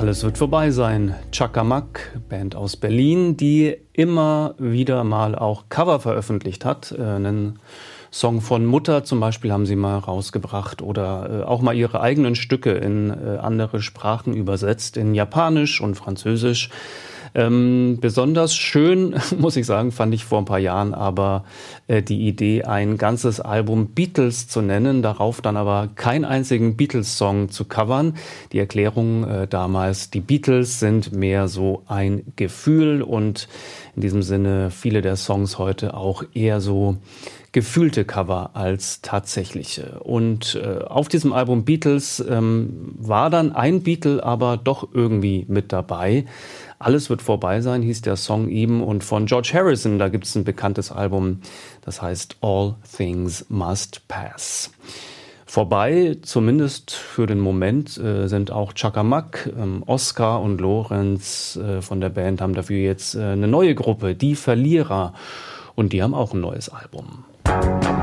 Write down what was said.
Alles wird vorbei sein. Chaka Mak, Band aus Berlin, die immer wieder mal auch Cover veröffentlicht hat. Einen Song von Mutter zum Beispiel haben sie mal rausgebracht oder auch mal ihre eigenen Stücke in andere Sprachen übersetzt, in Japanisch und Französisch. Besonders schön, muss ich sagen, fand ich vor ein paar Jahren aber die Idee, ein ganzes Album Beatles zu nennen, darauf dann aber keinen einzigen Beatles-Song zu covern. Die Erklärung damals, die Beatles sind mehr so ein Gefühl und in diesem Sinne viele der Songs heute auch eher so gefühlte Cover als tatsächliche. Und auf diesem Album Beatles war dann ein Beatle aber doch irgendwie mit dabei. Alles wird vorbei sein, hieß der Song eben. Und von George Harrison, da gibt es ein bekanntes Album, das heißt All Things Must Pass. Vorbei, zumindest für den Moment, sind auch Chaka Mak, Oskar und Lorenz von der Band haben dafür jetzt eine neue Gruppe, die Verlierer. Und die haben auch ein neues Album.